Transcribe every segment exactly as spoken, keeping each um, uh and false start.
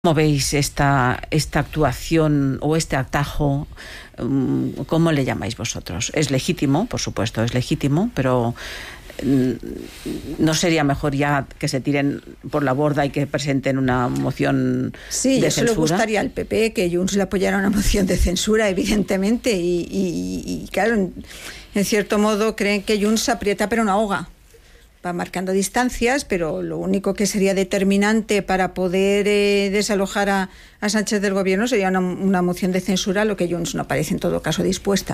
¿Cómo veis esta, esta actuación o este atajo? ¿Cómo le llamáis vosotros? Es legítimo, por supuesto, es legítimo, pero ¿no sería mejor ya que se tiren por la borda y que presenten una moción sí, de censura? Sí, eso le gustaría al P P que Junts le apoyara una moción de censura, evidentemente, y, y, y claro, en, en cierto modo creen que Junts aprieta pero no ahoga. Va marcando distancias, pero lo único que sería determinante para poder eh, desalojar a, a Sánchez del gobierno sería una, una moción de censura, lo que Junts no parece en todo caso dispuesta.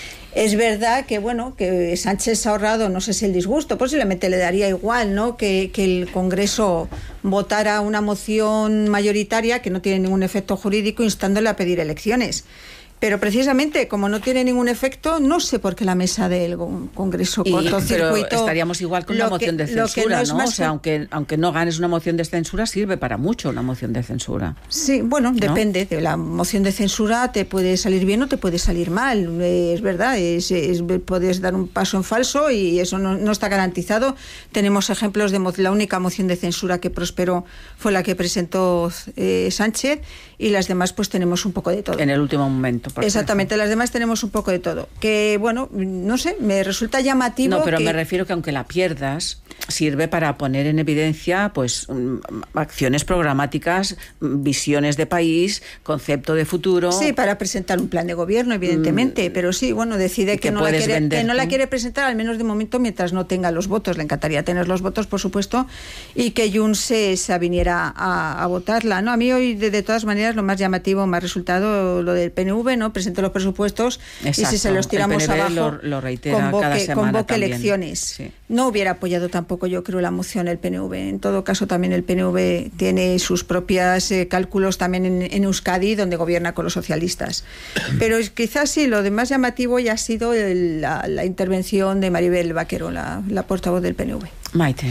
Es verdad que bueno que Sánchez ha ahorrado, no sé si el disgusto, posiblemente le daría igual, ¿no? Que, que el Congreso votara una moción mayoritaria que no tiene ningún efecto jurídico instándole a pedir elecciones. Pero precisamente, como no tiene ningún efecto, no sé por qué la mesa del Congreso cortocircuito. Pero estaríamos igual con la moción de censura, ¿no? ¿no? O sea, aunque, aunque no ganes una moción de censura, sirve para mucho una moción de censura. Sí, bueno, ¿no? Depende. De la moción de censura te puede salir bien o te puede salir mal. Es verdad, es, es, puedes dar un paso en falso y eso no, no está garantizado. Tenemos ejemplos de mo- la única moción de censura que prosperó fue la que presentó eh, Sánchez, y las demás pues tenemos un poco de todo. En el último momento. Exactamente, las demás tenemos un poco de todo. Que, bueno, no sé, me resulta llamativo. No, pero que... me refiero que aunque la pierdas, sirve para poner en evidencia pues acciones programáticas, visiones de país, concepto de futuro. Sí, para presentar un plan de gobierno, evidentemente, mm, pero sí, bueno, decide que, que, no la quiere, que no la quiere presentar, al menos de momento, mientras no tenga los votos. Le encantaría tener los votos, por supuesto, y que Junts se, se viniera a, a votarla, ¿no? A mí hoy, de, de todas maneras, lo más llamativo me ha resultado lo del P N V, ¿no? Presente los presupuestos. Exacto. Y si se los tiramos el P N V abajo, lo, lo reitera convoque, cada semana convoque también. elecciones. Sí. No hubiera apoyado tampoco, yo creo, la moción el P N V. En todo caso, también el P N V tiene sus propios eh, cálculos también en, en Euskadi, donde gobierna con los socialistas. Pero es, quizás sí, lo de más llamativo ya ha sido el, la, la intervención de Maribel Vaquero, la, la portavoz del P N V. Maite.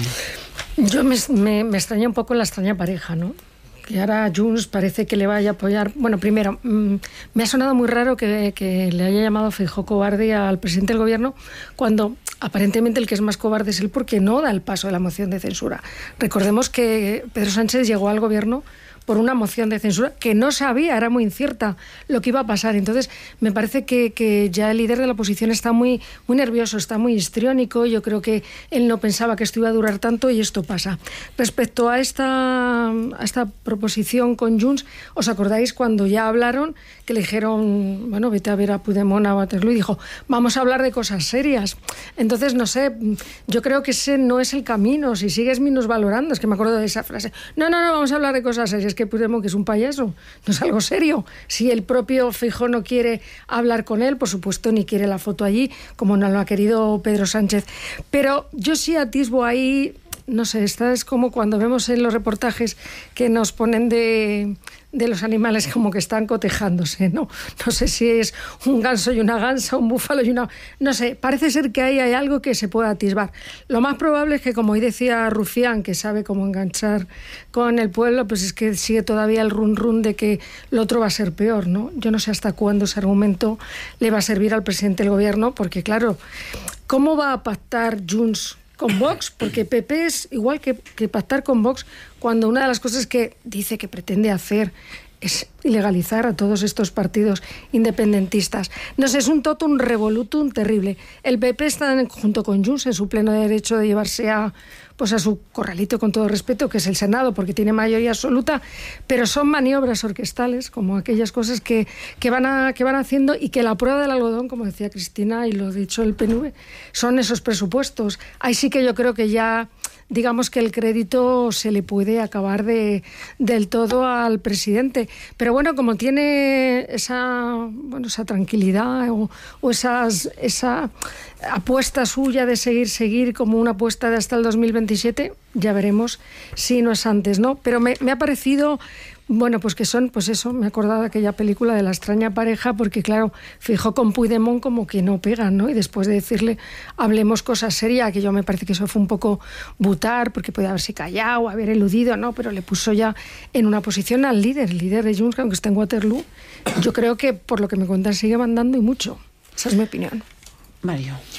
Yo me, me, me extraña un poco la extraña pareja, ¿no? Que ahora Junts parece que le vaya a apoyar. Bueno, primero, mmm, me ha sonado muy raro que, que le haya llamado Feijóo cobarde al presidente del gobierno, cuando aparentemente el que es más cobarde es él, porque no da el paso de la moción de censura. Recordemos que Pedro Sánchez llegó al gobierno por una moción de censura que no sabía, era muy incierta lo que iba a pasar. Entonces, me parece que, que ya el líder de la oposición está muy, muy nervioso, está muy histriónico. Yo creo que él no pensaba que esto iba a durar tanto y esto pasa. Respecto a esta, a esta proposición con Junts, ¿os acordáis cuando ya hablaron, que le dijeron, bueno, vete a ver a Puigdemont, a Waterloo, y dijo, vamos a hablar de cosas serias? Entonces, no sé, yo creo que ese no es el camino. Si sigues minusvalorando, es que me acuerdo de esa frase, no, no, no, vamos a hablar de cosas serias. Que Puigdemont, que es un payaso, no es algo serio. Si el propio Feijóo no quiere hablar con él, por supuesto, ni quiere la foto allí, como no lo ha querido Pedro Sánchez. Pero yo sí atisbo ahí, no sé, esta es como cuando vemos en los reportajes que nos ponen de... de los animales como que están cotejándose, ¿no? No sé si es un ganso y una gansa, un búfalo y una... No sé, parece ser que ahí hay algo que se pueda atisbar. Lo más probable es que, como hoy decía Rufián, que sabe cómo enganchar con el pueblo, pues es que sigue todavía el run run de que lo otro va a ser peor, ¿no? Yo no sé hasta cuándo ese argumento le va a servir al presidente del gobierno, porque claro, ¿cómo va a pactar Junts con Vox? Porque P P es igual que, que pactar con Vox, cuando una de las cosas que dice que pretende hacer es ilegalizar a todos estos partidos independentistas. No sé, es un totum revolutum terrible. El P P está junto con Junts en su pleno derecho de llevarse a, pues a su corralito, con todo respeto, que es el Senado, porque tiene mayoría absoluta, pero son maniobras orquestales, como aquellas cosas que, que, van, a, que van haciendo, y que la prueba del algodón, como decía Cristina, y lo ha dicho el P N V, son esos presupuestos. Ahí sí que yo creo que ya... digamos que el crédito se le puede acabar de, del todo al presidente. Pero bueno, como tiene esa, bueno, esa tranquilidad o, o esas, esa apuesta suya de seguir, seguir como una apuesta de hasta el dos mil veintisiete, ya veremos si no es antes, ¿no? Pero me, me ha parecido... Bueno, pues que son, pues eso, me he acordado de aquella película de la extraña pareja, porque claro, Feijóo con Puigdemont como que no pegan, ¿no? Y después de decirle, hablemos cosas serias, que yo me parece que eso fue un poco butar, porque podía haberse callado, haber eludido, ¿no? Pero le puso ya en una posición al líder, el líder de Junts, aunque está en Waterloo. Yo creo que, por lo que me cuentan, sigue mandando y mucho. Esa es mi opinión. Mario.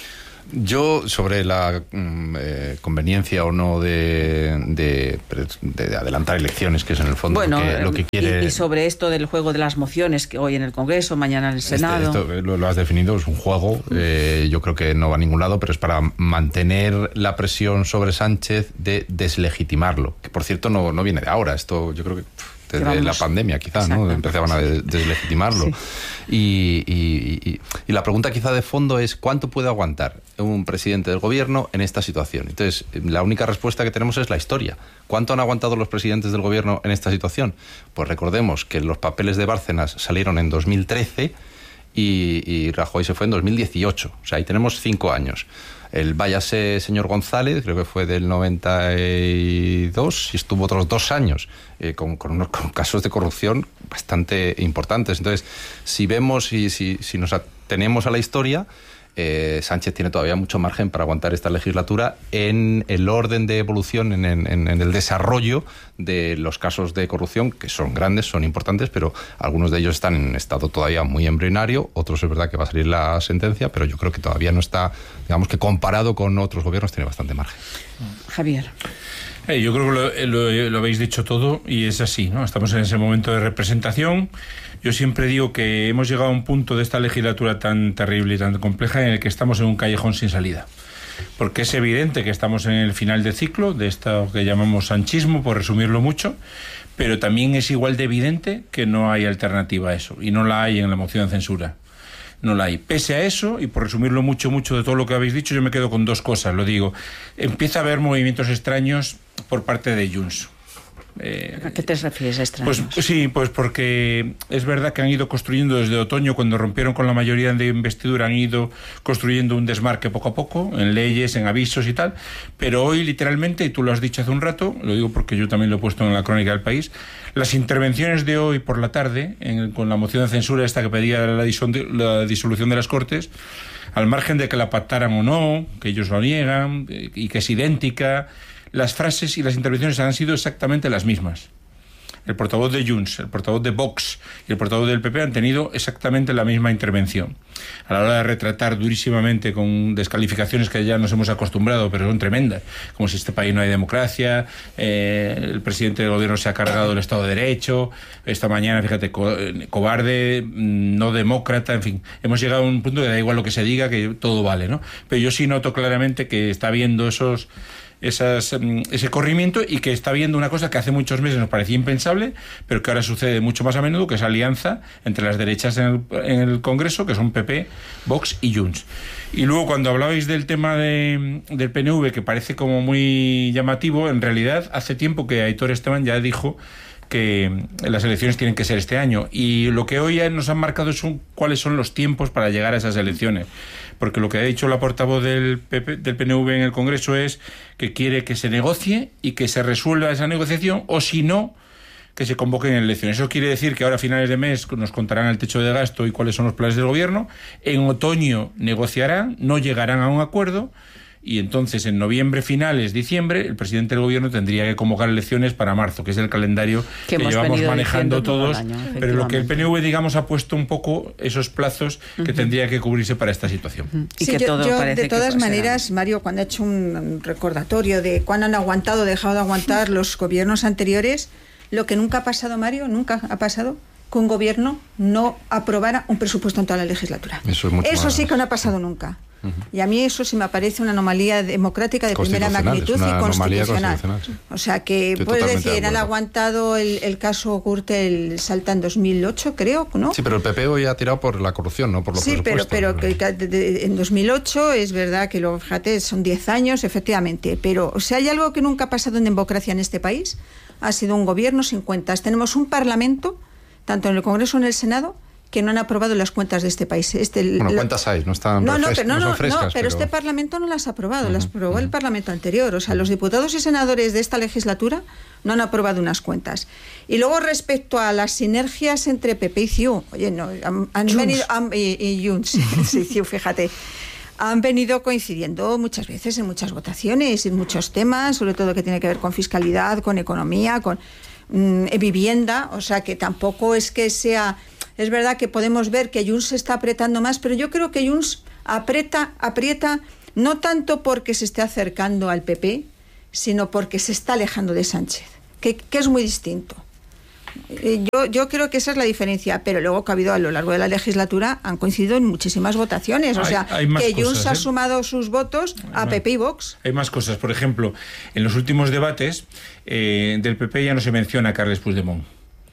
Yo, sobre la eh, conveniencia o no de, de, de adelantar elecciones, que es en el fondo bueno, lo, que, lo que quiere... Y, y sobre esto del juego de las mociones, que hoy en el Congreso, mañana en el Senado... Este, esto lo, lo has definido, es un juego, eh, yo creo que no va a ningún lado, pero es para mantener la presión sobre Sánchez de deslegitimarlo, que por cierto no, no viene de ahora, esto yo creo que... desde Vamos. la pandemia quizá, ¿no? Empezaban a deslegitimarlo. Sí. Y, y, y, y la pregunta quizá de fondo es ¿cuánto puede aguantar un presidente del gobierno en esta situación? Entonces, la única respuesta que tenemos es la historia. ¿Cuánto han aguantado los presidentes del gobierno en esta situación? Pues recordemos que los papeles de Bárcenas salieron en dos mil trece y, y Rajoy se fue en dos mil dieciocho. O sea, ahí tenemos cinco años. El váyase señor González, creo que fue del noventa y dos y estuvo otros dos años eh, con, con unos con casos de corrupción bastante importantes. Entonces, si vemos y si, si nos atenemos a la historia, eh, Sánchez tiene todavía mucho margen para aguantar esta legislatura en el orden de evolución, en, en, en el desarrollo de los casos de corrupción, que son grandes, son importantes, pero algunos de ellos están en estado todavía muy embrionario, otros es verdad que va a salir la sentencia, pero yo creo que todavía no está, digamos que comparado con otros gobiernos tiene bastante margen. Javier. Eh, yo creo que lo, lo, lo habéis dicho todo y es así, ¿no? Estamos en ese momento de representación. Yo siempre digo que hemos llegado a un punto de esta legislatura tan terrible y tan compleja en el que estamos en un callejón sin salida. Porque es evidente que estamos en el final de ciclo de esto que llamamos sanchismo, por resumirlo mucho, pero también es igual de evidente que no hay alternativa a eso, y no la hay en la moción de censura. No la hay. Pese a eso, y por resumirlo mucho, mucho de todo lo que habéis dicho, yo me quedo con dos cosas, lo digo. Empieza a haber movimientos extraños por parte de Junts. Eh, ¿A qué te refieres, extraños? Pues sí, pues porque es verdad que han ido construyendo desde otoño, cuando rompieron con la mayoría de investidura, han ido construyendo un desmarque poco a poco, en leyes, en avisos y tal, pero hoy literalmente, y tú lo has dicho hace un rato, lo digo porque yo también lo he puesto en la crónica del País, las intervenciones de hoy por la tarde, en, con la moción de censura esta que pedía la, disol- la disolución de las Cortes, al margen de que la pactaran o no, que ellos lo niegan, y que es idéntica, las frases y las intervenciones han sido exactamente las mismas. El portavoz de Junts, el portavoz de Vox y el portavoz del P P han tenido exactamente la misma intervención. A la hora de retratar durísimamente con descalificaciones que ya nos hemos acostumbrado, pero son tremendas, como si este país no hay democracia, eh, el presidente del gobierno se ha cargado el Estado de Derecho, esta mañana, fíjate, co- cobarde, no demócrata, en fin, hemos llegado a un punto que da igual lo que se diga, que todo vale, ¿no? Pero yo sí noto claramente que está habiendo esos... Esas, ese corrimiento y que está habiendo una cosa que hace muchos meses nos parecía impensable, pero que ahora sucede mucho más a menudo, que es alianza entre las derechas en el, en el Congreso, que son P P, Vox y Junts. Y luego, cuando hablabais del tema de, del P N V, que parece como muy llamativo, en realidad hace tiempo que Aitor Esteban ya dijo que las elecciones tienen que ser este año, y lo que hoy nos han marcado son cuáles son los tiempos para llegar a esas elecciones, porque lo que ha dicho la portavoz del, P P, del P N V en el Congreso es que quiere que se negocie y que se resuelva esa negociación, o si no, que se convoquen elecciones. Eso quiere decir que ahora a finales de mes nos contarán el techo de gasto y cuáles son los planes del gobierno, en otoño negociarán, no llegarán a un acuerdo, y entonces en noviembre, finales, diciembre, el presidente del gobierno tendría que convocar elecciones para marzo, que es el calendario que, que llevamos manejando todos, año, pero lo que el P N V, digamos, ha puesto un poco esos plazos que uh-huh. tendría que cubrirse para esta situación. Uh-huh. Y sí, que yo, todo yo parece de todas que maneras, será. Mario, cuando ha hecho un recordatorio de cuándo han aguantado, dejado de aguantar los gobiernos anteriores, lo que nunca ha pasado, Mario, nunca ha pasado, que un gobierno no aprobara un presupuesto en toda la legislatura. Eso, es mucho eso más. sí que no ha pasado nunca. Uh-huh. Y a mí eso sí me parece una anomalía democrática de primera magnitud y constitucional. Sí. O sea que Estoy puedes decir, han aguantado el, el caso Gürtel Salta en dos mil ocho, creo, ¿no? Sí, pero el P P hoy ha tirado por la corrupción, no por los sí, presupuestos. Sí, pero, pero que, de, de, en dos mil ocho es verdad que, lo, fíjate, son diez años, efectivamente. Pero si hay algo que nunca ha pasado en democracia en este país, ha sido un gobierno sin cuentas. Tenemos un parlamento, tanto en el Congreso como en el Senado, que no han aprobado las cuentas de este país. Este, bueno, lo, cuentas hay, no están no, no, refres- pero, no, no son no, frescas. No, pero, pero este Parlamento no las ha aprobado, uh-huh, las aprobó uh-huh. el Parlamento anterior. O sea, los diputados y senadores de esta legislatura no han aprobado unas cuentas. Y luego, respecto a las sinergias entre P P y C I U, oye, no, han, han venido... Han, y, y Junts, sí, C I U, fíjate... han venido coincidiendo muchas veces en muchas votaciones, en muchos temas, sobre todo que tiene que ver con fiscalidad, con economía, con mmm, vivienda, o sea que tampoco es que sea... Es verdad que podemos ver que Junts se está apretando más, pero yo creo que Junts aprieta, aprieta no tanto porque se esté acercando al P P, sino porque se está alejando de Sánchez, que, que es muy distinto. Yo, yo creo que esa es la diferencia, pero luego que ha habido a lo largo de la legislatura han coincidido en muchísimas votaciones, o hay, sea, hay que Junts ¿eh? ha sumado sus votos a P P y Vox. Hay más cosas, por ejemplo, en los últimos debates eh, del P P ya no se menciona a Carles Puigdemont.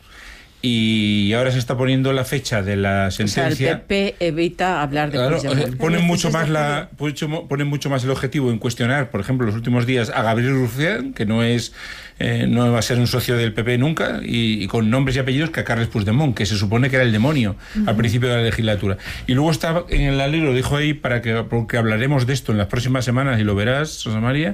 Y ahora se está poniendo la fecha de la sentencia. O sea, el P P evita hablar de claro, Puigdemont. Ponen mucho más la, ponen mucho más el objetivo en cuestionar, por ejemplo, los últimos días a Gabriel Rufián, que no es eh, no va a ser un socio del P P nunca, y, y con nombres y apellidos, que a Carles Puigdemont, que se supone que era el demonio uh-huh. al principio de la legislatura. Y luego está en el alero, lo dijo ahí, para que porque hablaremos de esto en las próximas semanas y lo verás, Rosa María.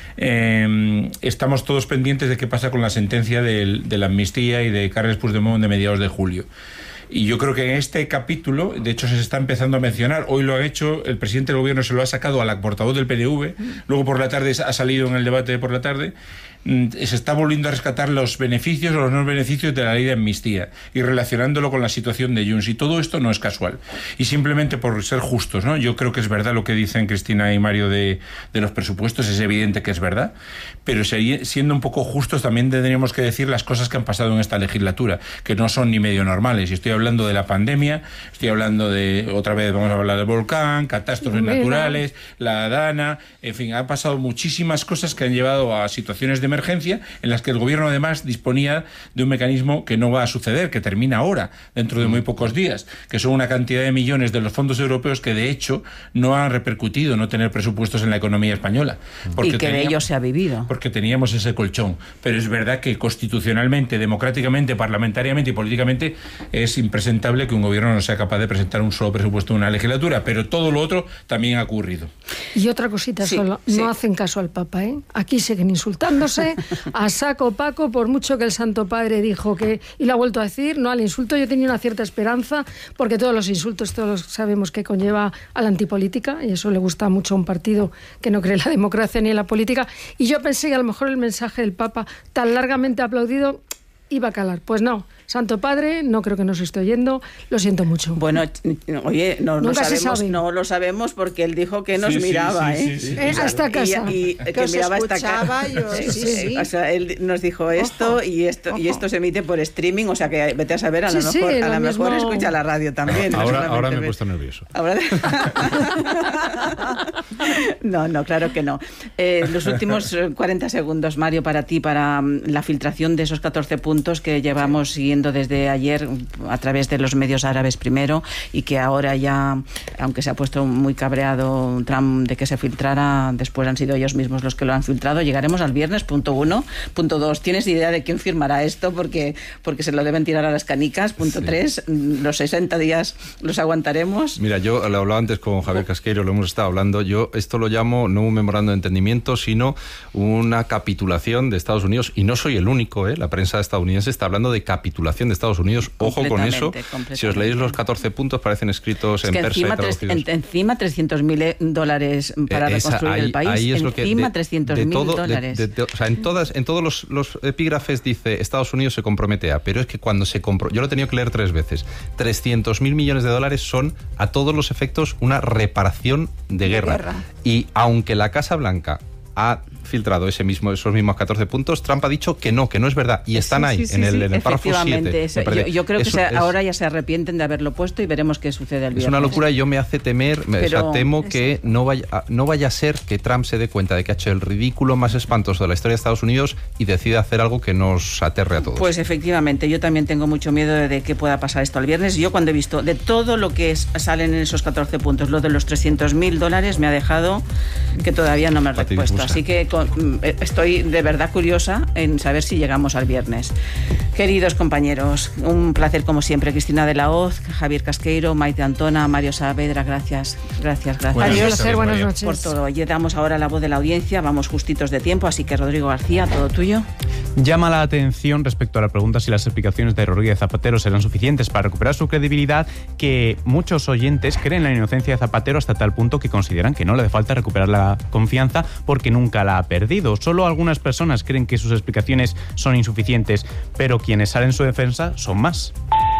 Eh, estamos todos pendientes de qué pasa con la sentencia de, de la amnistía y de Carles Puigdemont de mediados de julio. Y yo creo que en este capítulo, de hecho, se está empezando a mencionar. Hoy lo ha hecho, el presidente del gobierno se lo ha sacado a la portavoz del P N V, luego por la tarde ha salido en el debate de por la tarde. Se está volviendo a rescatar los beneficios o los no beneficios de la ley de amnistía y relacionándolo con la situación de Junts. Y todo esto no es casual. Y simplemente por ser justos, ¿no? Yo creo que es verdad lo que dicen Cristina y Mario de, de los presupuestos, es evidente que es verdad, pero siendo un poco justos también tendríamos que decir las cosas que han pasado en esta legislatura, que no son ni medio normales. Y estoy hablando de la pandemia, estoy hablando de, otra vez vamos a hablar del volcán, catástrofes naturales, la Dana, en fin, han pasado muchísimas cosas que han llevado a situaciones de emergencia en las que el gobierno además disponía de un mecanismo que no va a suceder, que termina ahora, dentro de muy pocos días, que son una cantidad de millones de los fondos europeos que de hecho no han repercutido no tener presupuestos en la economía española. Porque y que teníamos, de ellos se ha vivido. Porque teníamos ese colchón. Pero es verdad que constitucionalmente, democráticamente, parlamentariamente y políticamente es impresentable que un gobierno no sea capaz de presentar un solo presupuesto en una legislatura, pero todo lo otro también ha ocurrido. Y otra cosita sí, solo, sí. no hacen caso al Papa, ¿eh? Aquí siguen insultándose a saco Paco, por mucho que el Santo Padre dijo que, y lo ha vuelto a decir, no al insulto. Yo tenía una cierta esperanza, porque todos los insultos todos sabemos que conlleva a la antipolítica, y eso le gusta mucho a un partido que no cree en la democracia ni en la política, y yo pensé que a lo mejor el mensaje del Papa, tan largamente aplaudido, iba a calar. Pues no, Santo Padre, no creo que nos esté oyendo, lo siento mucho. Bueno, oye, no, no, sabemos, sabe. no lo sabemos porque él dijo que nos sí, miraba, sí, ¿eh? Sí, sí, sí. eh hasta casa. Y, y que, que miraba hasta casa. Yo, sí, sí, sí. O sea, él nos dijo esto ojo, y esto ojo. y esto se emite por streaming, o sea que vete a saber, a sí, lo mejor, sí, a lo lo mismo... mejor escucha la radio también. Ahora, no ahora me he ve... puesto nervioso. Ahora... no, no, claro que no. Eh, los últimos cuarenta segundos, Mario, para ti, para la filtración de esos catorce puntos que llevamos sí. siguiendo desde ayer a través de los medios árabes primero, y que ahora ya, aunque se ha puesto muy cabreado Trump de que se filtrara, después han sido ellos mismos los que lo han filtrado. Llegaremos al viernes, punto uno. Punto dos, ¿tienes idea de quién firmará esto? Porque, porque se lo deben tirar a las canicas. Punto sí. tres, los sesenta días los aguantaremos. Mira, yo lo hablaba antes con Javier Casqueiro, lo hemos estado hablando. Yo esto lo llamo no un memorando de entendimiento, sino una capitulación de Estados Unidos, y no soy el único, ¿eh? La prensa estadounidense está hablando de capitulación de Estados Unidos. Ojo con eso. Si os leéis los catorce puntos, parecen escritos es en que persa encima, y traducidos. En, encima trescientos mil dólares para Esa, reconstruir ahí, el país. Ahí es encima lo que de, trescientos mil dólares. De, de, de, o sea, en todas, en todos los, los epígrafes dice Estados Unidos se compromete a, pero es que cuando se compro, yo lo he tenido que leer tres veces. trescientos mil millones de dólares son a todos los efectos una reparación de guerra. guerra. Y aunque la Casa Blanca ha filtrado ese mismo, esos mismos catorce puntos, Trump ha dicho que no, que no es verdad, y están ahí, sí, sí, en el, sí, en el párrafo siete. Eso, yo, yo creo que es, se, es, ahora ya se arrepienten de haberlo puesto y veremos qué sucede el viernes. Es una locura y yo me hace temer, Pero, o sea, temo que no vaya, no vaya a ser que Trump se dé cuenta de que ha hecho el ridículo más espantoso de la historia de Estados Unidos y decida hacer algo que nos aterre a todos. Pues efectivamente, yo también tengo mucho miedo de, de que pueda pasar esto el viernes. Yo cuando he visto de todo lo que es, salen en esos catorce puntos, lo de los trescientos mil dólares me ha dejado que todavía no me he repuesto. Así que con, estoy de verdad curiosa en saber si llegamos al viernes. Queridos compañeros, un placer como siempre. Cristina de la Hoz, Javier Casqueiro, Maite Antona, Mario Saavedra, gracias, gracias, gracias. Buenas Adiós, noches, buenas noches. Por todo. Y damos ahora la voz de la audiencia, vamos justitos de tiempo, así que Rodrigo García, todo tuyo. Llama la atención respecto a la pregunta si las explicaciones de Rodríguez Zapatero serán suficientes para recuperar su credibilidad, que muchos oyentes creen en la inocencia de Zapatero hasta tal punto que consideran que no le hace falta recuperar la confianza porque nunca la ha perdido. Solo algunas personas creen que sus explicaciones son insuficientes, pero quienes salen en su defensa son más.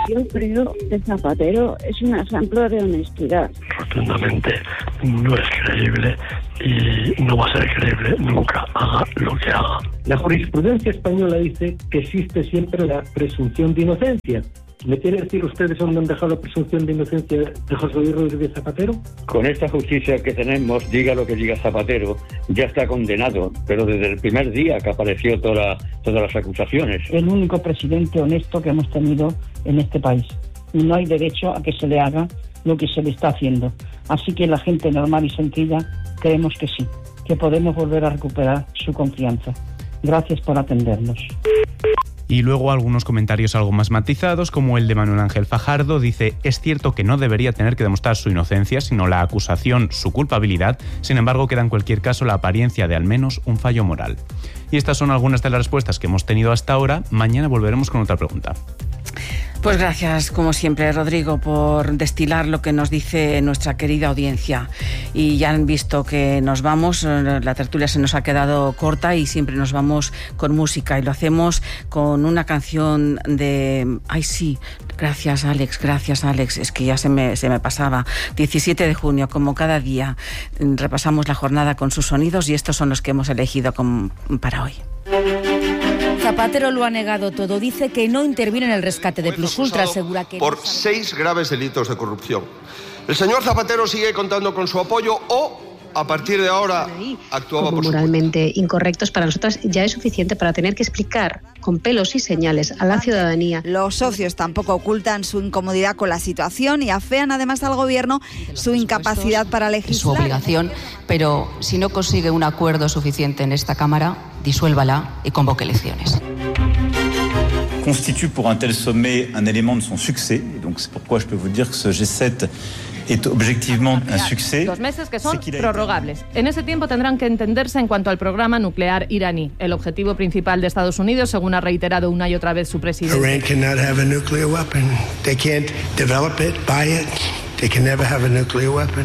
Yo creo que Zapatero es un ejemplo de honestidad. Rotundamente no es creíble y no va a ser creíble nunca, haga lo que haga. La jurisprudencia española dice que existe siempre la presunción de inocencia. ¿Me quiere decir ustedes dónde han dejado la presunción de inocencia de José Luis Rodríguez Zapatero? Con esta justicia que tenemos, diga lo que diga Zapatero, ya está condenado, pero desde el primer día que apareció toda, todas las acusaciones. El único presidente honesto que hemos tenido en este país. Y no hay derecho a que se le haga lo que se le está haciendo. Así que la gente normal y sencilla creemos que sí, que podemos volver a recuperar su confianza. Gracias por atendernos. Y luego algunos comentarios algo más matizados, como el de Manuel Ángel Fajardo. Dice: es cierto que no debería tener que demostrar su inocencia, sino la acusación, su culpabilidad. Sin embargo, queda en cualquier caso la apariencia de al menos un fallo moral. Y estas son algunas de las respuestas que hemos tenido hasta ahora. Mañana volveremos con otra pregunta. Pues gracias, como siempre, Rodrigo, por destilar lo que nos dice nuestra querida audiencia. Y ya han visto que nos vamos, la tertulia se nos ha quedado corta y siempre nos vamos con música. Y lo hacemos con una canción de... Ay, sí, gracias, Alex, gracias, Alex. Es que ya se me, se me pasaba. diecisiete de junio, como cada día, repasamos la jornada con sus sonidos y estos son los que hemos elegido como para hoy. Zapatero lo ha negado todo. Dice que no interviene en el rescate de Plusultra. Asegura que por seis graves delitos de corrupción. El señor Zapatero sigue contando con su apoyo o, a partir de ahora, actuaba por su moralmente incorrectos. Para nosotras ya es suficiente para tener que explicar con pelos y señales a la ciudadanía. Los socios tampoco ocultan su incomodidad con la situación y afean además al gobierno su incapacidad para legislar. Es su obligación, pero si no consigue un acuerdo suficiente en esta Cámara, disuélvala y convoque elecciones. Constitue pour un tel sommet un élément de son succès, et donc c'est pourquoi je peux vous dire que ce G siete est objectivement un succès. Dos meses que son prorrogables. En ese tiempo tendrán que entenderse en cuanto al programa nuclear iraní, el objetivo principal de Estados Unidos, según ha reiterado una y otra vez su presidente. Iran cannot have a nuclear weapon. They can't develop it, buy it. They can never have a nuclear weapon.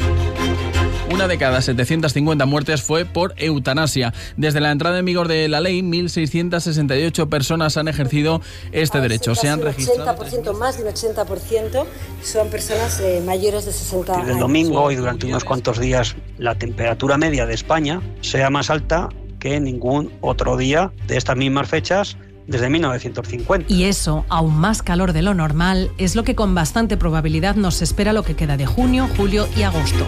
Una de cada setecientas cincuenta muertes fue por eutanasia. Desde la entrada en vigor de la ley, mil seiscientas sesenta y ocho personas han ejercido este derecho. Se han registrado... ochenta por ciento, más del ochenta por ciento son personas eh, mayores de sesenta años. El domingo y durante unos cuantos días la temperatura media de España sea más alta que ningún otro día de estas mismas fechas desde mil novecientos cincuenta. Y eso, aún más calor de lo normal, es lo que con bastante probabilidad nos espera lo que queda de junio, julio y agosto.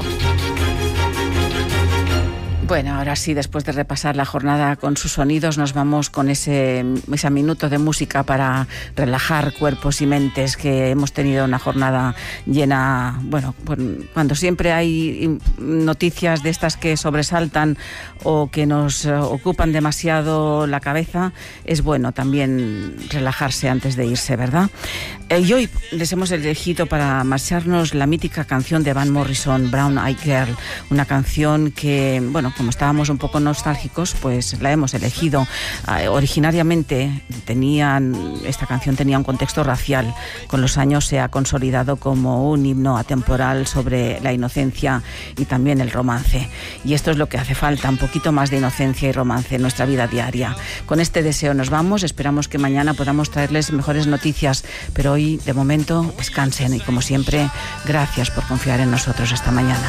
Bueno, ahora sí, después de repasar la jornada con sus sonidos, nos vamos con ese, ese minuto de música para relajar cuerpos y mentes, que hemos tenido una jornada llena, bueno, cuando siempre hay noticias de estas que sobresaltan o que nos ocupan demasiado la cabeza, es bueno también relajarse antes de irse, ¿verdad? Y hoy les hemos elegido para marcharnos la mítica canción de Van Morrison, Brown Eyed Girl, una canción que, bueno, como estábamos un poco nostálgicos, pues la hemos elegido. Uh, originariamente tenían, esta canción tenía un contexto racial. Con los años se ha consolidado como un himno atemporal sobre la inocencia y también el romance. Y esto es lo que hace falta, un poquito más de inocencia y romance en nuestra vida diaria. Con este deseo nos vamos. Esperamos que mañana podamos traerles mejores noticias, pero hoy, de momento, descansen y, como siempre, gracias por confiar en nosotros. Hasta mañana.